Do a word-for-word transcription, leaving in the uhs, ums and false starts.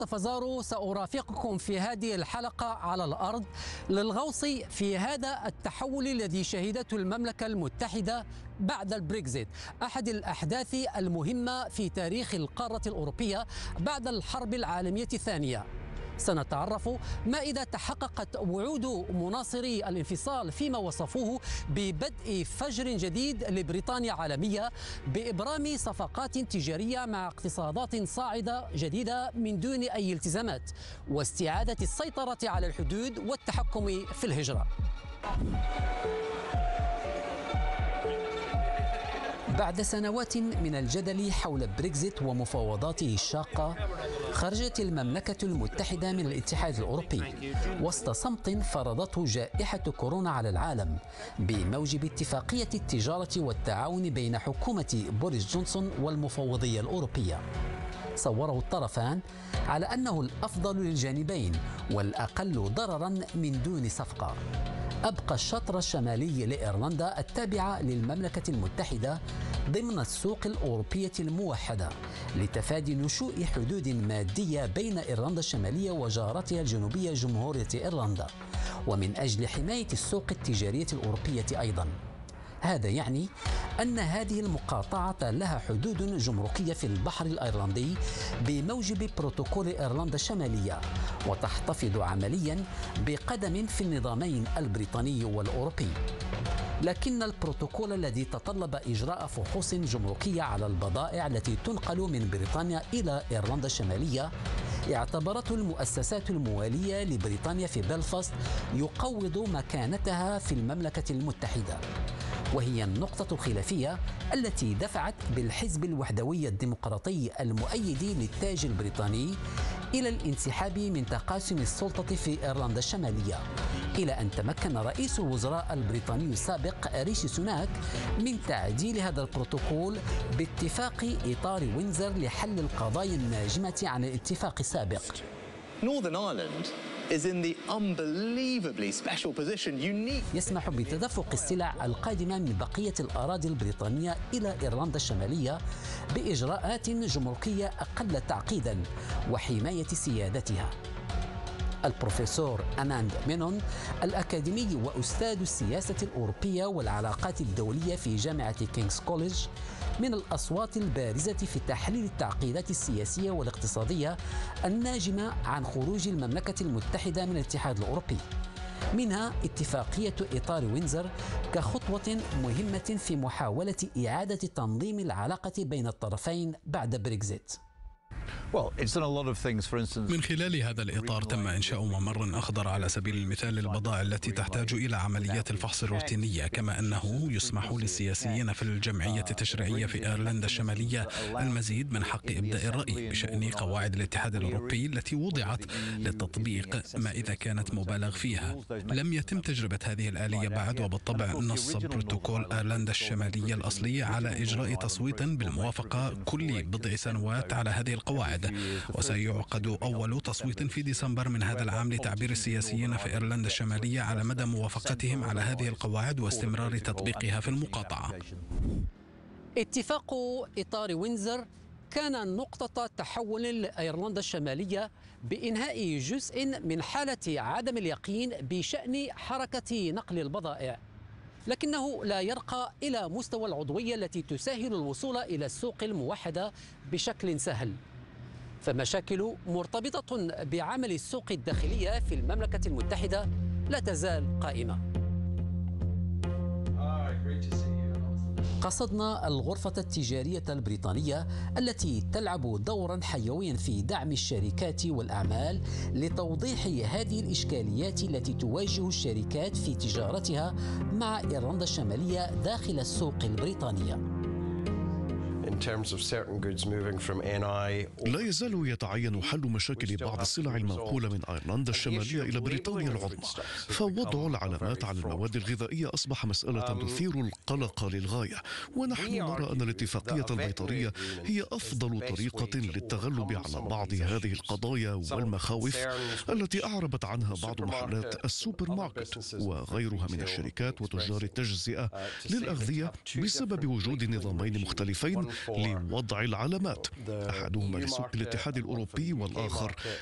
التفازارو سأرافقكم في هذه الحلقة على الأرض للغوص في هذا التحول الذي شهدته المملكة المتحدة بعد البريكزيت، أحد الأحداث المهمة في تاريخ القارة الأوروبية بعد الحرب العالمية الثانية. سنتعرف ما إذا تحققت وعود مناصري الانفصال فيما وصفوه ببدء فجر جديد لبريطانيا عالمية بإبرام صفقات تجارية مع اقتصادات صاعدة جديدة من دون أي التزامات، واستعادة السيطرة على الحدود والتحكم في الهجرة. بعد سنوات من الجدل حول بريكزيت ومفاوضاته الشاقة، خرجت المملكة المتحدة من الاتحاد الأوروبي وسط صمت فرضته جائحة كورونا على العالم بموجب اتفاقية التجارة والتعاون بين حكومة بوريس جونسون والمفوضية الأوروبية. صوره الطرفان على أنه الأفضل للجانبين والأقل ضررا من دون صفقة. أبقى الشطر الشمالي لإيرلندا التابعة للمملكة المتحدة ضمن السوق الأوروبية الموحدة لتفادي نشوء حدود مادية بين إيرلندا الشمالية وجارتها الجنوبية جمهورية إيرلندا، ومن أجل حماية السوق التجارية الأوروبية أيضا. هذا يعني أن هذه المقاطعة لها حدود جمركية في البحر الأيرلندي بموجب بروتوكول إيرلندا الشمالية، وتحتفظ عمليا بقدم في النظامين البريطاني والأوروبي. لكن البروتوكول الذي تطلب إجراء فحوص جمركية على البضائع التي تنقل من بريطانيا إلى إيرلندا الشمالية اعتبرته المؤسسات الموالية لبريطانيا في بلفاست يقوض مكانتها في المملكة المتحدة، وهي النقطة الخلافية التي دفعت بالحزب الوحدوي الديمقراطي المؤيد للتاج البريطاني إلى الانسحاب من تقاسم السلطة في إيرلندا الشمالية، إلى أن تمكن رئيس الوزراء البريطاني السابق ريشي سوناك من تعديل هذا البروتوكول باتفاق إطار وينزر لحل القضايا الناجمة عن الاتفاق السابق. Northern Ireland is in the unbelievably special position unique. يسمح بتدفق السلع القادمة من بقية الأراضي البريطانية إلى إيرلندا الشمالية بإجراءات جمركية أقل تعقيدا وحماية سيادتها. البروفيسور أناند مينون الأكاديمي وأستاذ السياسة الأوروبية والعلاقات الدولية في جامعة كينغز كوليدج من الأصوات البارزة في تحليل التعقيدات السياسية والاقتصادية الناجمة عن خروج المملكة المتحدة من الاتحاد الأوروبي، منها اتفاقية إطار وينزر كخطوة مهمة في محاولة إعادة تنظيم العلاقة بين الطرفين بعد بريكزيت. من خلال هذا الإطار تم إنشاء ممر أخضر على سبيل المثال للبضائع التي تحتاج إلى عمليات الفحص الروتينية، كما أنه يسمح للسياسيين في الجمعية التشريعية في إيرلندا الشمالية المزيد من حق إبداء الرأي بشأن قواعد الاتحاد الأوروبي التي وضعت للتطبيق ما إذا كانت مبالغ فيها. لم يتم تجربة هذه الآلية بعد، وبالطبع نص بروتوكول إيرلندا الشمالية الأصلي على إجراء تصويت بالموافقة كل بضع سنوات على هذه القواعد، وسيعقد أول تصويت في ديسمبر من هذا العام لتعبير السياسيين في إيرلندا الشمالية على مدى موافقتهم على هذه القواعد واستمرار تطبيقها في المقاطعة. اتفاق إطار وينزر كان نقطة تحول لأيرلندا الشمالية بإنهاء جزء من حالة عدم اليقين بشأن حركة نقل البضائع، لكنه لا يرقى إلى مستوى العضوية التي تسهل الوصول إلى السوق الموحدة بشكل سهل. فمشاكل مرتبطة بعمل السوق الداخلية في المملكة المتحدة لا تزال قائمة. قصدنا الغرفة التجارية البريطانية التي تلعب دورا حيويا في دعم الشركات والأعمال لتوضيح هذه الإشكاليات التي تواجه الشركات في تجارتها مع إيرلندا الشمالية داخل السوق البريطانية. لا يزال يتعين حل مشاكل بعض السلع المنقولة من أيرلندا الشمالية إلى بريطانيا العظمى، فوضع العلامات على المواد الغذائية أصبح مسألة تثير القلق للغاية، ونحن نرى أن الاتفاقية البيطرية هي أفضل طريقة للتغلب على بعض هذه القضايا والمخاوف التي أعربت عنها بعض محلات السوبر ماركت وغيرها من الشركات وتجار التجزئة للأغذية بسبب وجود نظامين مختلفين لوضع العلامات، أحدهما لسوق الاتحاد الأوروبي والآخر